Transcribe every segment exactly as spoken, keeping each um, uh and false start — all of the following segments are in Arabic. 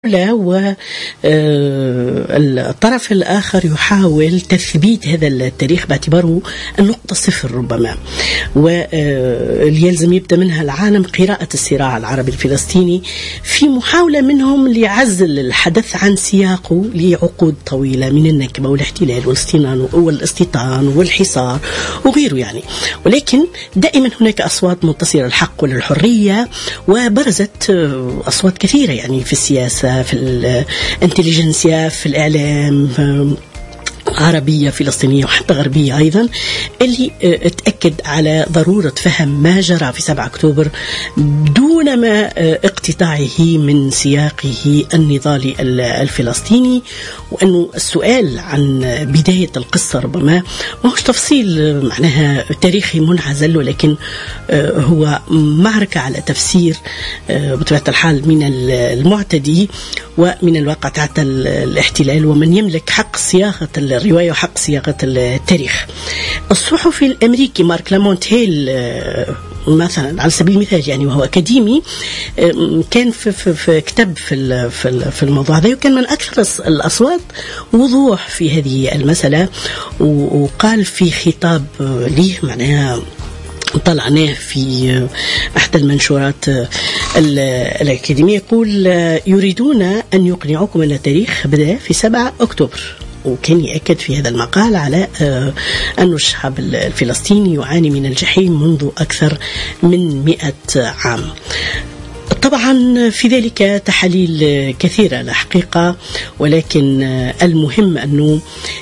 والطرف الآخر يحاول تثبيت هذا التاريخ باعتباره النقطة صفر ربما، ويلزم يبدأ منها العالم قراءة الصراع العربي الفلسطيني في محاولة منهم لعزل الحدث عن سياقه لعقود طويلة من النكبة والاحتلال والاستيطان والاستيطان والحصار وغيره يعني. ولكن دائما هناك أصوات منتصرة الحق وللحرية، وبرزت أصوات كثيرة يعني في السياسة، في الانتليجنسيا، في الإعلام، عربية فلسطينية وحتى غربية أيضا، اللي اتأكد على ضرورة فهم ما جرى في سبعة أكتوبر دون ما اقتطاعه من سياقه النضالي الفلسطيني، وأنه السؤال عن بداية القصة ربما ما هوش تفصيل معناها تاريخي منعزل، ولكن هو معركة على تفسير بطبيعة الحال من المعتدي ومن الواقع تحت الاحتلال ومن يملك حق صياغة الرواية وحق صياغة التاريخ. الصحفي الأمريكي مارك لامونت هيل مثلا على سبيل المثال يعني، وهو أكاديمي، كان في, في, في كتاب في, في, في الموضوع هذا، وكان من أكثر الأصوات وضوح في هذه المسألة، وقال في خطاب ليه معناها طلعناه في أحد المنشورات الأكاديمية، يقول: يريدون أن يقنعوكم أن التاريخ بدأ في سبعة أكتوبر. وكان يأكد في هذا المقال على أن الشعب الفلسطيني يعاني من الجحيم منذ أكثر من مئة عام. طبعا في ذلك تحاليل كثيرة الحقيقة، ولكن المهم أنه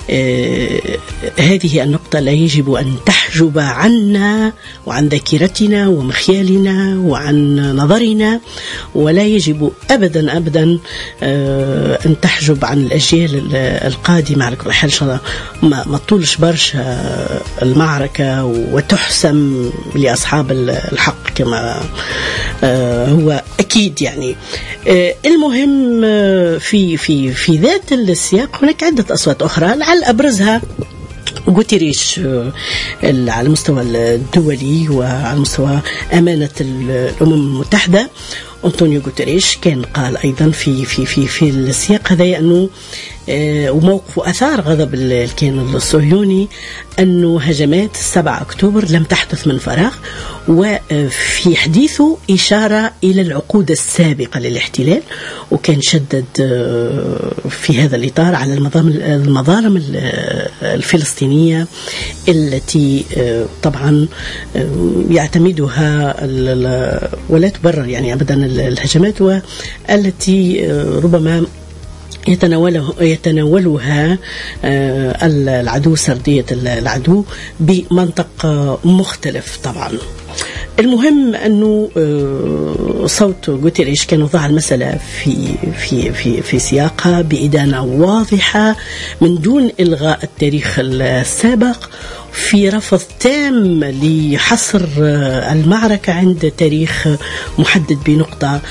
هذه النقطة لا يجب أن تحجب عنا وعن ذاكرتنا ومخيالنا وعن نظرنا، ولا يجب أبدا أبدا أن تحجب عن الأجيال القادمة. على كل حال شاء الله ما تطولش برشا المعركة وتحسم لأصحاب الحق كما هو أكيد يعني. المهم في في في ذات السياق هناك عدة أصوات أخرى، لعل أبرزها غوتيريش على المستوى الدولي وعلى مستوى أمانة الأمم المتحدة. أنطونيو غوتيريش كان قال أيضا في في في في السياق هذا أنه وموقف أثار غضب الكيان الصهيوني أنه هجمات سبعة أكتوبر لم تحدث من فراغ، وفي حديثه إشارة إلى العقود السابقة للاحتلال، وكان شدد في هذا الإطار على المظالم الفلسطينية التي طبعا يعتمدها ولا تبرر يعني أبدا الهجمات، والتي ربما يتناوله يتناولها العدو، سردية العدو بمنطق مختلف طبعا. المهم أنه صوت غوتيريش كان وضع المسألة في في في في سياقها بإدانة واضحة من دون إلغاء التاريخ السابق، في رفض تام لحصر المعركة عند تاريخ محدد بنقطة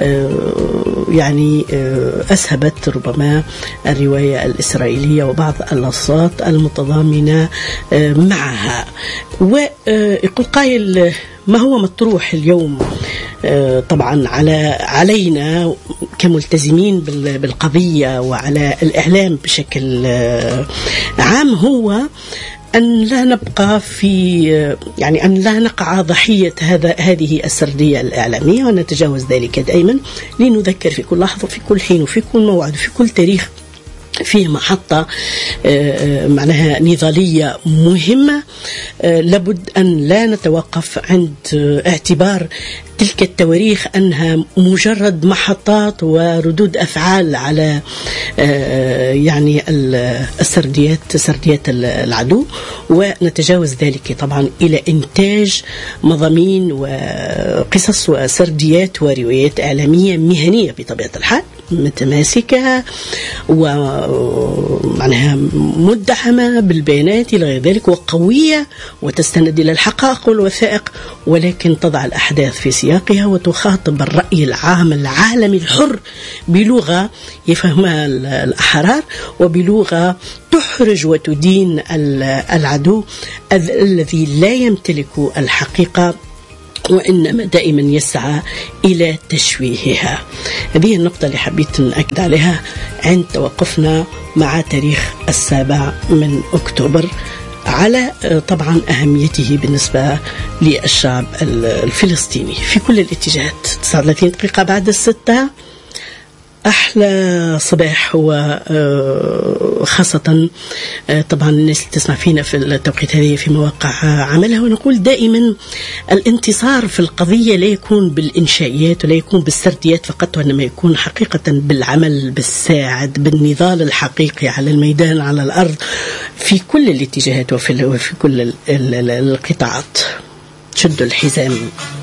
يعني أسهبت ربما الرواية الإسرائيلية وبعض الأصوات المتضامنة معها. ويقول قائل: ما هو مطروح اليوم طبعا على علينا كملتزمين بالقضية وعلى الإعلام بشكل عام هو أن لا نبقى في يعني أن لا نقع ضحية هذا هذه السردية الإعلامية، ونتجاوز ذلك دائما لنذكر في كل لحظة في كل حين وفي كل موعد وفي كل تاريخ في محطة معناها نضالية مهمة، لابد أن لا نتوقف عند اعتبار تلك التواريخ أنها مجرد محطات وردود أفعال على يعني السرديات سرديات العدو، ونتجاوز ذلك طبعا إلى إنتاج مضامين وقصص وسرديات وروايات إعلامية مهنية بطبيعة الحال متماسكة ومعناها مدعمة بالبيانات إلى غير ذلك، وقوية وتستند إلى الحقائق والوثائق، ولكن تضع الأحداث في سياقها وتخاطب الرأي العام العالمي الحر بلغة يفهمها الأحرار وبلغة تحرج وتدين العدو الذي لا يمتلك الحقيقة وإنما دائما يسعى إلى تشويهها. هذه النقطة اللي حبيت نأكد عليها عند توقفنا مع تاريخ السابع من أكتوبر، على طبعا أهميته بالنسبة للشعب الفلسطيني في كل الاتجاهات. تسعة وثلاثين دقيقة بعد الستة، أحلى صباح. هو خاصة طبعا الناس اللي تسمع فينا في التوقيت هذه في مواقع عملها، ونقول دائما الانتصار في القضية لا يكون بالإنشائيات ولا يكون بالسرديات فقط، وإنما يكون حقيقة بالعمل بالساعد، بالنضال الحقيقي على الميدان على الأرض في كل الاتجاهات وفي كل القطاعات. شدوا الحزام.